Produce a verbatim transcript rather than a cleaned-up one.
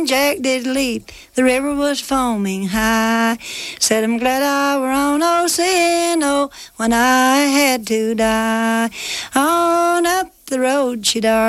Jack did leap, the river was foaming high. Said I'm glad I were on Oceano when I had to die. On up the road she darted.